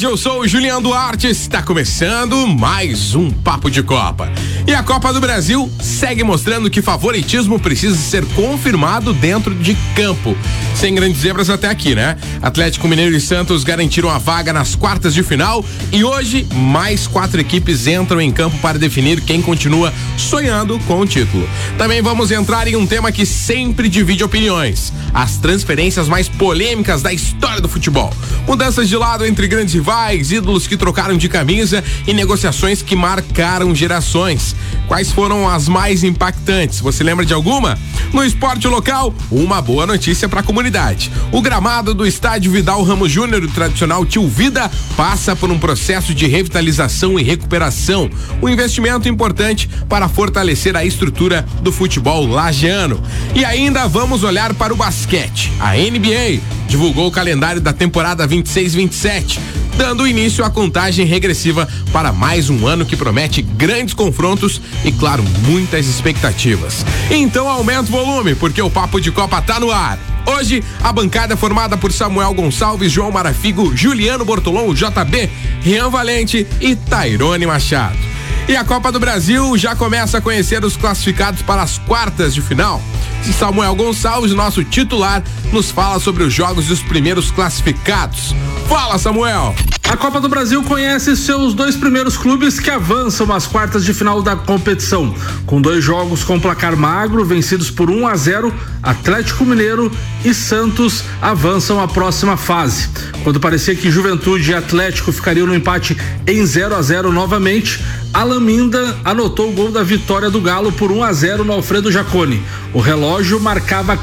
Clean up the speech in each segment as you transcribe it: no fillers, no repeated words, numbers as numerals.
Eu sou o Juliano Duarte, está começando mais um Papo de Copa. E a Copa do Brasil segue mostrando que favoritismo precisa ser confirmado dentro de campo. Sem grandes zebras até aqui, né? Atlético Mineiro e Santos garantiram a vaga nas quartas de final e hoje mais 4 equipes entram em campo para definir quem continua sonhando com o título. Também vamos entrar em um tema que sempre divide opiniões: as transferências mais polêmicas da história do futebol. Mudanças de lado entre grandes rivais, ídolos que trocaram de camisa e negociações que marcaram gerações. Quais foram as mais impactantes? Você lembra de alguma? No esporte local, uma boa notícia para a comunidade. O gramado do estádio Vidal Ramos Júnior, o tradicional Tio Vida, passa por um processo de revitalização e recuperação. Um investimento importante para fortalecer a estrutura do futebol lajeano. E ainda vamos olhar para o basquete. A NBA divulgou o calendário da temporada 26-27, dando início à contagem regressiva para mais um ano que promete grandes confrontos e, claro, muitas expectativas. Então aumenta o volume, porque o Papo de Copa tá no ar. Hoje, a bancada é formada por Samuel Gonçalves, João Marafigo, Juliano Bortolom, JB, Rian Valente e Tairone Machado. E a Copa do Brasil já começa a conhecer os classificados para as quartas de final. E Samuel Gonçalves, nosso titular, nos fala sobre os jogos dos primeiros classificados. Fala, Samuel! A Copa do Brasil conhece seus 2 primeiros clubes que avançam às quartas de final da competição. Com 2 jogos com placar magro, vencidos por 1-0, Atlético Mineiro e Santos avançam à próxima fase. Quando parecia que Juventude e Atlético ficariam no empate em 0-0 novamente, Alan Minda anotou o gol da vitória do Galo por 1-0 no Alfredo Jaconi. O relógio marcava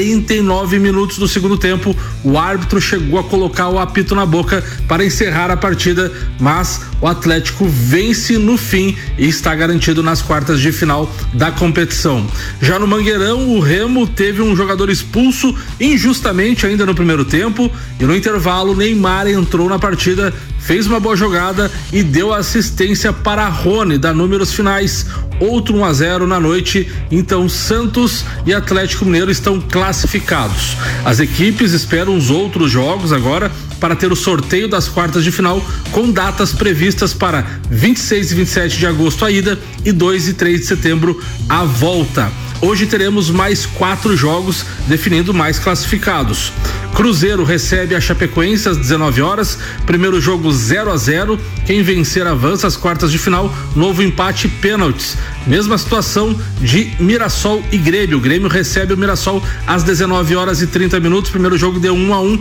49 minutos do segundo tempo. O árbitro chegou a colocar o apito na boca para encerrar a partida, mas o Atlético vence no fim e está garantido nas quartas de final da competição. Já no Mangueirão, o Remo teve um jogador expulso injustamente ainda no primeiro tempo e no intervalo Neymar entrou na partida, fez uma boa jogada e deu assistência para Rony, dar números finais. Outro 1-0 na noite, então Santos e Atlético Mineiro estão classificados. As equipes esperam os outros jogos agora para ter o sorteio das quartas de final, com datas previstas para 26 e 27 de agosto a ida e 2 e 3 de setembro a volta. Hoje teremos mais 4 jogos definindo mais classificados. Cruzeiro recebe a Chapecoense às 19 horas, primeiro jogo 0-0, quem vencer avança às quartas de final, novo empate pênaltis. Mesma situação de Mirassol e Grêmio. O Grêmio recebe o Mirassol às 19 horas e 30 minutos, primeiro jogo deu 1-1,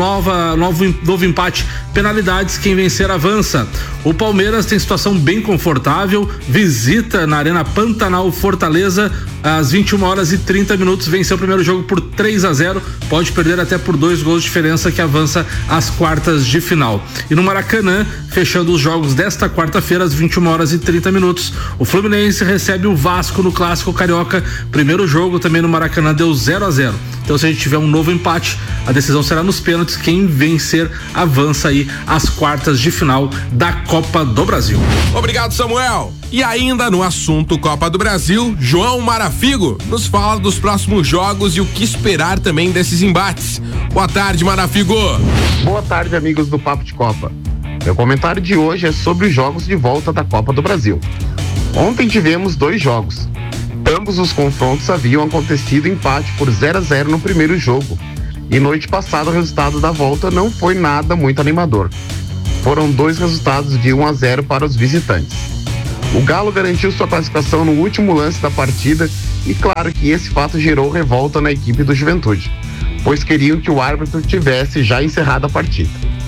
novo empate, penalidades, quem vencer avança. O Palmeiras tem situação bem confortável, visita na Arena Pantanal Fortaleza às 21 horas e 30 minutos, venceu o primeiro jogo por 3-0, pode perder até por 2 gols de diferença, que avança às quartas de final. E no Maracanã, fechando os jogos desta quarta-feira às 21 horas e 30 minutos, o Fluminense recebe o Vasco no Clássico Carioca, primeiro jogo também no Maracanã deu 0-0. Então, se a gente tiver um novo empate, a decisão será nos pênaltis. Quem vencer avança aí às quartas de final da Copa do Brasil. Obrigado, Samuel. E ainda no assunto Copa do Brasil, João Marafigo nos fala dos próximos jogos e o que esperar também desses embates. Boa tarde, Marafigo. Boa tarde, amigos do Papo de Copa. Meu comentário de hoje é sobre os jogos de volta da Copa do Brasil. Ontem tivemos 2 jogos. Ambos os confrontos haviam acontecido empate por 0-0 no primeiro jogo. E noite passada o resultado da volta não foi nada muito animador. Foram 2 resultados de 1-0 para os visitantes. O Galo garantiu sua classificação no último lance da partida e claro que esse fato gerou revolta na equipe do Juventude, pois queriam que o árbitro tivesse já encerrado a partida.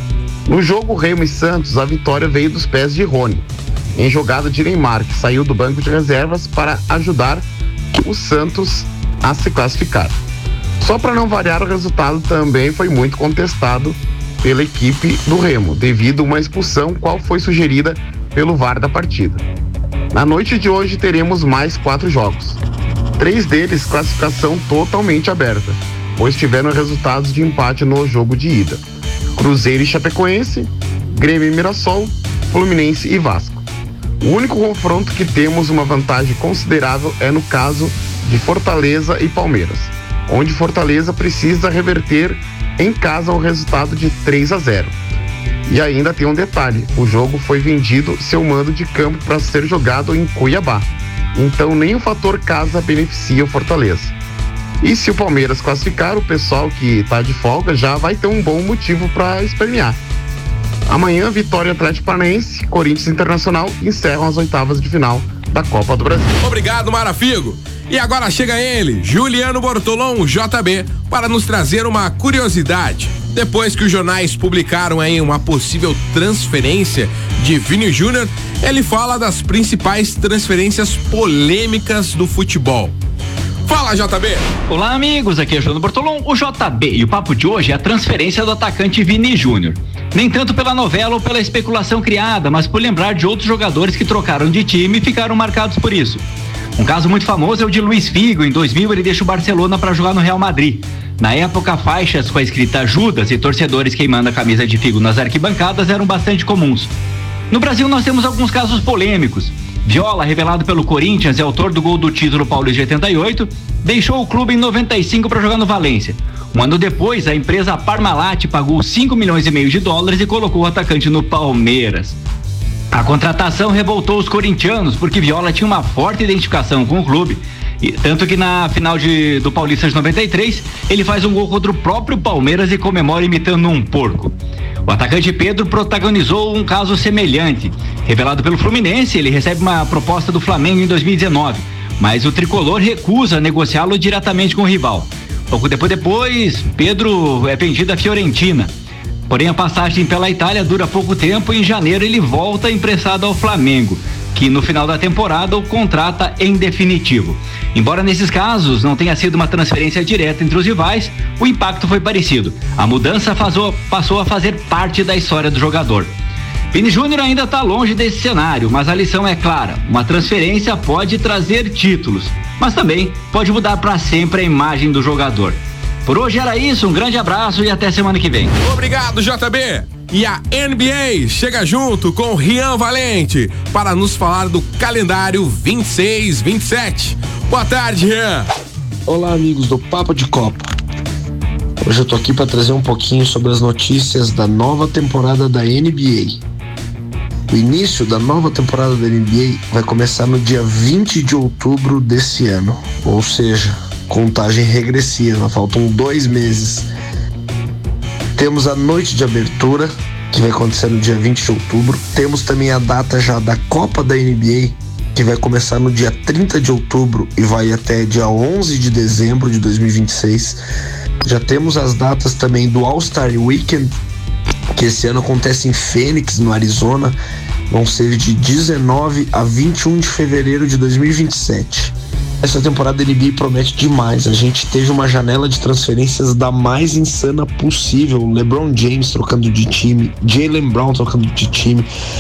No jogo Remo e Santos, a vitória veio dos pés de Rony, em jogada de Neymar, que saiu do banco de reservas para ajudar o Santos a se classificar. Só para não variar, o resultado também foi muito contestado pela equipe do Remo, devido a uma expulsão qual foi sugerida pelo VAR da partida. Na noite de hoje teremos mais 4 jogos. 3 deles classificação totalmente aberta, pois tiveram resultados de empate no jogo de ida. Cruzeiro e Chapecoense, Grêmio e Mirassol, Fluminense e Vasco. O único confronto que temos uma vantagem considerável é no caso de Fortaleza e Palmeiras, onde Fortaleza precisa reverter em casa o resultado de 3-0. E ainda tem um detalhe, o jogo foi vendido seu mando de campo para ser jogado em Cuiabá. Então nem o fator casa beneficia o Fortaleza. E se o Palmeiras classificar, o pessoal que está de folga já vai ter um bom motivo para espernear. Amanhã, Vitória Atlético Paranaense, Corinthians Internacional encerram as oitavas de final da Copa do Brasil. Obrigado, Marafigo. E agora chega ele, Juliano Bortolom, JB, para nos trazer uma curiosidade. Depois que os jornais publicaram aí uma possível transferência de Vini Júnior, ele fala das principais transferências polêmicas do futebol. Fala, JB! Olá, amigos, aqui é Juliano Bortolom, o JB, e o papo de hoje é a transferência do atacante Vini Júnior. Nem tanto pela novela ou pela especulação criada, mas por lembrar de outros jogadores que trocaram de time e ficaram marcados por isso. Um caso muito famoso é o de Luiz Figo. Em 2000 ele deixa o Barcelona para jogar no Real Madrid. Na época, faixas com a escrita Judas e torcedores queimando a camisa de Figo nas arquibancadas eram bastante comuns. No Brasil nós temos alguns casos polêmicos. Viola, revelado pelo Corinthians e autor do gol do título paulista de 88, deixou o clube em 95 para jogar no Valência. Um ano depois, a empresa Parmalat pagou 5 milhões e meio de dólares e colocou o atacante no Palmeiras. A contratação revoltou os corintianos porque Viola tinha uma forte identificação com o clube, e tanto que na final do Paulista de 93 ele faz um gol contra o próprio Palmeiras e comemora imitando um porco. O atacante Pedro protagonizou um caso semelhante. Revelado pelo Fluminense, ele recebe uma proposta do Flamengo em 2019, mas o tricolor recusa negociá-lo diretamente com o rival. Pouco depois, Pedro é vendido à Fiorentina. Porém, a passagem pela Itália dura pouco tempo e em janeiro ele volta emprestado ao Flamengo, que no final da temporada o contrata em definitivo. Embora nesses casos não tenha sido uma transferência direta entre os rivais, o impacto foi parecido. A mudança passou a fazer parte da história do jogador. Vini Júnior ainda está longe desse cenário, mas a lição é clara: uma transferência pode trazer títulos, mas também pode mudar para sempre a imagem do jogador. Por hoje era isso, um grande abraço e até semana que vem. Obrigado, JB. E a NBA chega junto com Rian Valente para nos falar do calendário 26-27. Boa tarde, Rian. Olá, amigos do Papo de Copa. Hoje eu tô aqui para trazer um pouquinho sobre as notícias da nova temporada da NBA. O início da nova temporada da NBA vai começar no dia 20 de outubro desse ano, ou seja, contagem regressiva, faltam 2 meses. Temos a noite de abertura, que vai acontecer no dia 20 de outubro. Temos também a data já da Copa da NBA, que vai começar no dia 30 de outubro e vai até dia 11 de dezembro de 2026. Já temos as datas também do All-Star Weekend, que esse ano acontece em Phoenix, no Arizona. Vão ser de 19 a 21 de fevereiro de 2027. Essa temporada da NBA promete demais. A gente teve uma janela de transferências da mais insana possível. LeBron James trocando de time, Jaylen Brown trocando de time,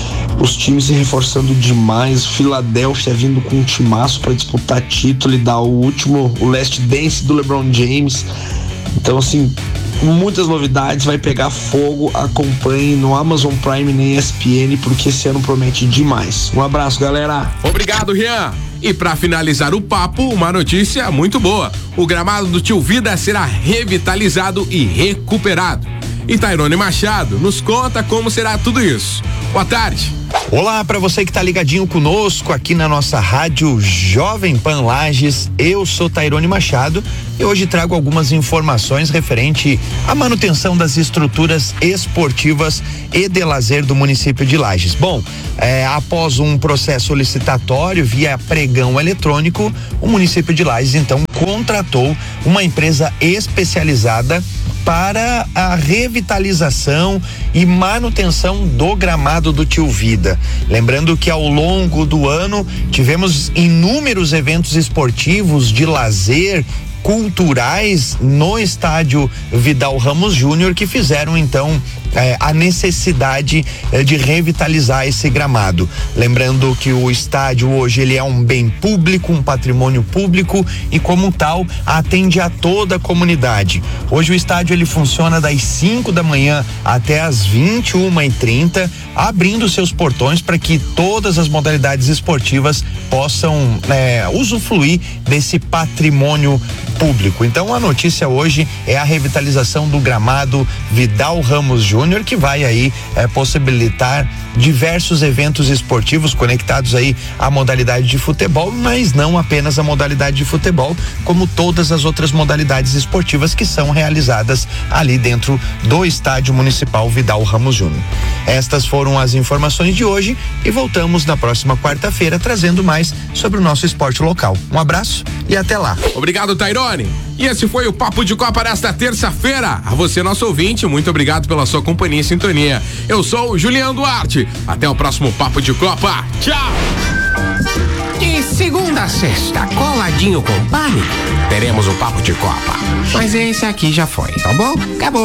os times se reforçando demais, Filadélfia vindo com um timaço para disputar título e dar o last dance do LeBron James. Então, assim, muitas novidades, vai pegar fogo. Acompanhe no Amazon Prime e na ESPN, porque esse ano promete demais. Um abraço, galera. Obrigado, Rian. E para finalizar o papo, uma notícia muito boa: o gramado do Tio Vida será revitalizado e recuperado. E Tairone Machado nos conta como será tudo isso. Boa tarde. Olá para você que tá ligadinho conosco aqui na nossa rádio Jovem Pan Lages. Eu sou Tairone Machado e hoje trago algumas informações referente à manutenção das estruturas esportivas e de lazer do município de Lages. Bom, após um processo licitatório via pregão eletrônico, o município de Lages então contratou uma empresa especializada para a revitalização e manutenção do gramado do Tio Vida. Lembrando que ao longo do ano tivemos inúmeros eventos esportivos de lazer, culturais no estádio Vidal Ramos Júnior, que fizeram então a necessidade de revitalizar esse gramado. Lembrando que o estádio hoje ele é um bem público, um patrimônio público e como tal atende a toda a comunidade. Hoje o estádio ele funciona das 5 da manhã até as 21h30, abrindo seus portões para que todas as modalidades esportivas possam usufruir desse patrimônio público. Então a notícia hoje é a revitalização do gramado Vidal Ramos Júnior. Júnior, que vai aí possibilitar diversos eventos esportivos conectados aí à modalidade de futebol, mas não apenas a modalidade de futebol, como todas as outras modalidades esportivas que são realizadas ali dentro do Estádio Municipal Vidal Ramos Júnior. Estas foram as informações de hoje e voltamos na próxima quarta-feira trazendo mais sobre o nosso esporte local. Um abraço e até lá. Obrigado, Tairone. E esse foi o Papo de Copa desta terça-feira. A você, nosso ouvinte, muito obrigado pela sua companhia e sintonia. Eu sou o Julião Duarte. Até o próximo Papo de Copa. Tchau! De segunda a sexta, coladinho com Pânico, teremos o Papo de Copa. Mas esse aqui já foi, tá bom? Acabou.